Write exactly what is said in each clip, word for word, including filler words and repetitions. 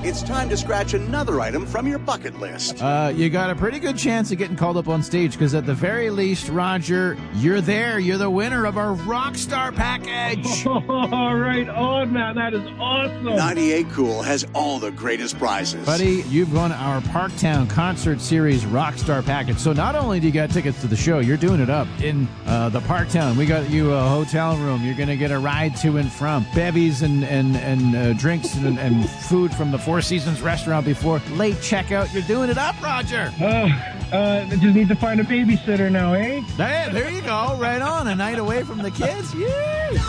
it's time to scratch another item from your bucket list. Uh, you got a pretty good chance of getting called up on stage, because at the very least, Roger, you're there. You're the winner of our Rockstar package. Oh, right on, man. That is awesome. ninety-eight Cool has all the greatest prizes. Buddy, you've won our Parktown Concert Series Rockstar package. So not only do you got tickets to the show, you're doing it up in uh, the Parktown. We got you a hotel room. You're going to get a ride to and from. Bevies and, and, and uh, drinks and, and food from the Four Seasons restaurant before late checkout. You're doing it up, Roger. Uh, uh, just need to find a babysitter now, eh? Hey, there you go. Right on. A night away from the kids. Yay!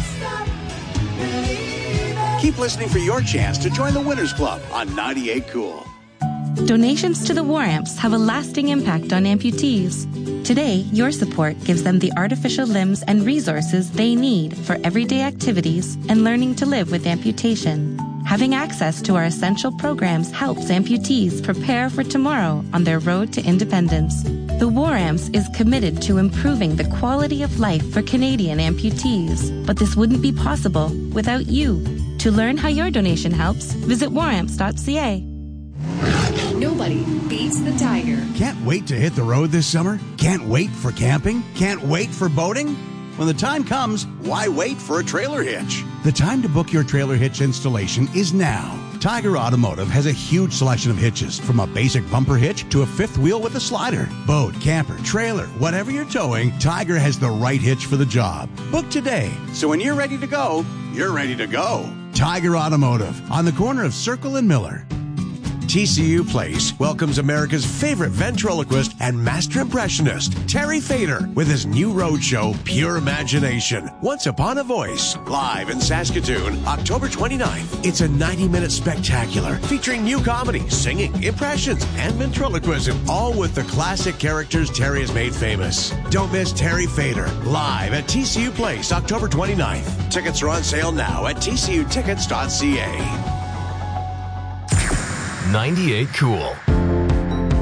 Keep listening for your chance to join the Winners Club on ninety-eight Cool. Donations to the War Amps have a lasting impact on amputees. Today, your support gives them the artificial limbs and resources they need for everyday activities and learning to live with amputation. Having access to our essential programs helps amputees prepare for tomorrow on their road to independence. The War Amps is committed to improving the quality of life for Canadian amputees, but this wouldn't be possible without you. To learn how your donation helps, visit war amps dot c a. Nobody beats the Tiger. Can't wait to hit the road this summer? Can't wait for camping? Can't wait for boating? When the time comes, why wait for a trailer hitch? The time to book your trailer hitch installation is now. Tiger Automotive has a huge selection of hitches, from a basic bumper hitch to a fifth wheel with a slider. Boat, camper, trailer, whatever you're towing, Tiger has the right hitch for the job. Book today. So when you're ready to go, you're ready to go. Tiger Automotive, on the corner of Circle and Miller. T C U Place welcomes America's favorite ventriloquist and master impressionist, Terry Fader, with his new roadshow, Pure Imagination, Once Upon a Voice, live in Saskatoon, October twenty-ninth. It's a ninety-minute spectacular featuring new comedy, singing, impressions, and ventriloquism, all with the classic characters Terry has made famous. Don't miss Terry Fader, live at T C U Place, October twenty-ninth. Tickets are on sale now at t c u tickets dot c a. ninety-eight Cool.